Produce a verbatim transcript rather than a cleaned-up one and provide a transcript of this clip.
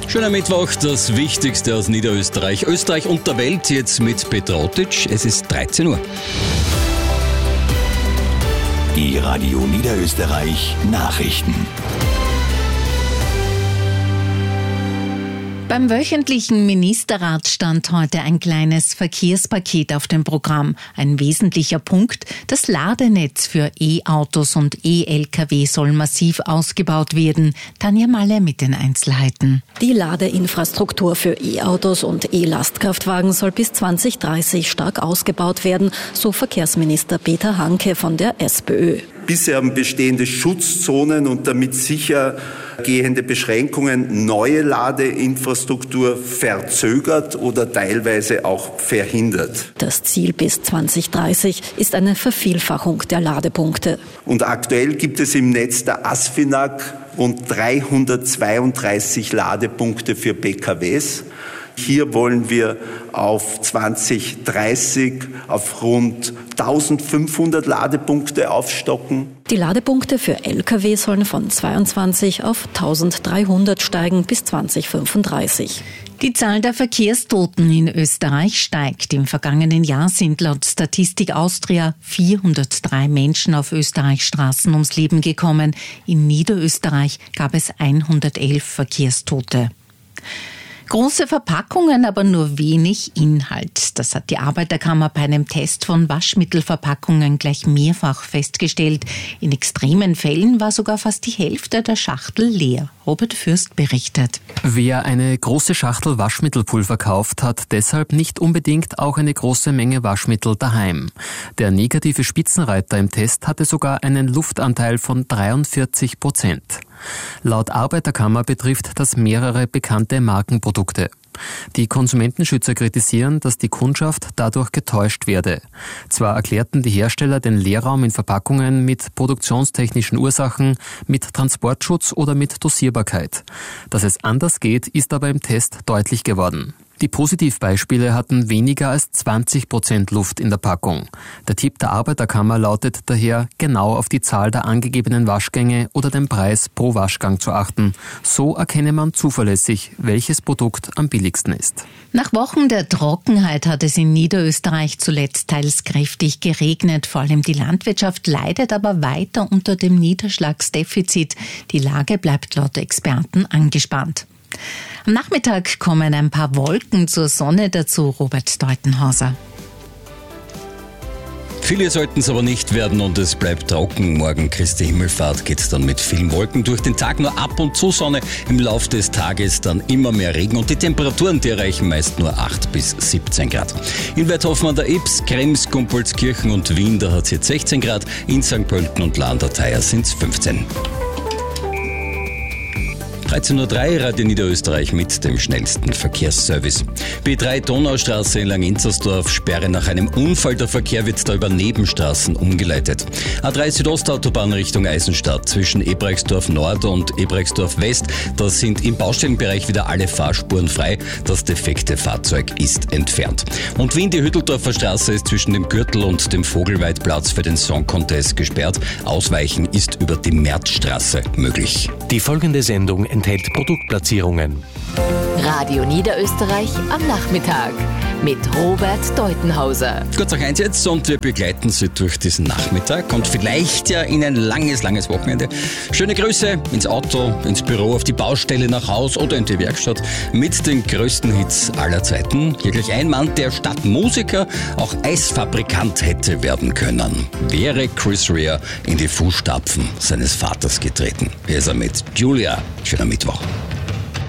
Schöner Mittwoch, das Wichtigste aus Niederösterreich, Österreich und der Welt jetzt mit Petra Ottitsch. Es ist dreizehn Uhr. Die Radio Niederösterreich Nachrichten. Beim wöchentlichen Ministerrat stand heute ein kleines Verkehrspaket auf dem Programm. Ein wesentlicher Punkt: das Ladenetz für E-Autos und E-L K W soll massiv ausgebaut werden. Tanja Malle mit den Einzelheiten. Die Ladeinfrastruktur für E-Autos und E-Lastkraftwagen soll bis zwanzig dreißig stark ausgebaut werden, so Verkehrsminister Peter Hanke von der SPÖ. Bisher haben bestehende Schutzzonen und damit sichergehende Beschränkungen neue Ladeinfrastruktur verzögert oder teilweise auch verhindert. Das Ziel bis zwanzig dreißig ist eine Vervielfachung der Ladepunkte. Und aktuell gibt es im Netz der ASFINAG rund dreihundertzweiunddreißig Ladepunkte für P K Ws. Hier wollen wir auf zwanzig dreißig auf rund eintausendfünfhundert Ladepunkte aufstocken. Die Ladepunkte für L K W sollen von zweiundzwanzig auf eintausenddreihundert steigen bis zwanzig fünfunddreißig. Die Zahl der Verkehrstoten in Österreich steigt. Im vergangenen Jahr sind laut Statistik Austria vierhundertdrei Menschen auf Österreichs Straßen ums Leben gekommen. In Niederösterreich gab es hundertelf Verkehrstote. Große Verpackungen, aber nur wenig Inhalt. Das hat die Arbeiterkammer bei einem Test von Waschmittelverpackungen gleich mehrfach festgestellt. In extremen Fällen war sogar fast die Hälfte der Schachtel leer. Robert Fürst berichtet. Wer eine große Schachtel Waschmittelpulver kauft, hat deshalb nicht unbedingt auch eine große Menge Waschmittel daheim. Der negative Spitzenreiter im Test hatte sogar einen Luftanteil von dreiundvierzig Prozent. Laut Arbeiterkammer betrifft das mehrere bekannte Markenprodukte. Die Konsumentenschützer kritisieren, dass die Kundschaft dadurch getäuscht werde. Zwar erklärten die Hersteller den Leerraum in Verpackungen mit produktionstechnischen Ursachen, mit Transportschutz oder mit Dosierbarkeit. Dass es anders geht, ist aber im Test deutlich geworden. Die Positivbeispiele hatten weniger als zwanzig Prozent Luft in der Packung. Der Tipp der Arbeiterkammer lautet daher, genau auf die Zahl der angegebenen Waschgänge oder den Preis pro Waschgang zu achten. So erkenne man zuverlässig, welches Produkt am billigsten ist. Nach Wochen der Trockenheit hat es in Niederösterreich zuletzt teils kräftig geregnet. Vor allem die Landwirtschaft leidet aber weiter unter dem Niederschlagsdefizit. Die Lage bleibt laut Experten angespannt. Am Nachmittag kommen ein paar Wolken zur Sonne dazu. Robert Deutenhauser. Viele sollten es aber nicht werden und es bleibt trocken. Morgen Christi Himmelfahrt geht es dann mit vielen Wolken durch den Tag, nur ab und zu Sonne. Im Laufe des Tages dann immer mehr Regen und die Temperaturen, die erreichen meist nur acht bis siebzehn Grad. In Weidhofen an der Ybbs, Krems, Gumpolskirchen und Wien, da hat es jetzt sechzehn Grad. In Sankt Pölten und Landau-Theier sind es fünfzehn. dreizehn Uhr drei, Radio Niederösterreich mit dem schnellsten Verkehrsservice. B drei Donaustraße in Langenzersdorf, Sperre nach einem Unfall. Der Verkehr wird da über Nebenstraßen umgeleitet. A drei Südostautobahn Richtung Eisenstadt zwischen Ebreichsdorf Nord und Ebreichsdorf West. Da sind im Baustellenbereich wieder alle Fahrspuren frei. Das defekte Fahrzeug ist entfernt. Und Wien, die Hütteldorfer Straße ist zwischen dem Gürtel und dem Vogelweidplatz für den Song Contest gesperrt. Ausweichen ist über die Märzstraße möglich. Die folgende Sendung enthält Produktplatzierungen. Radio Niederösterreich am Nachmittag mit Robert Deutenhauser. Kurz nach eins jetzt und wir begleiten Sie durch diesen Nachmittag und vielleicht ja in ein langes, langes Wochenende. Schöne Grüße ins Auto, ins Büro, auf die Baustelle, nach Haus oder in die Werkstatt mit den größten Hits aller Zeiten. Hier gleich ein Mann, der statt Musiker auch Eisfabrikant hätte werden können. Wäre Chris Rea in die Fußstapfen seines Vaters getreten. Hier ist er mit Julia. Schöner Mittwoch.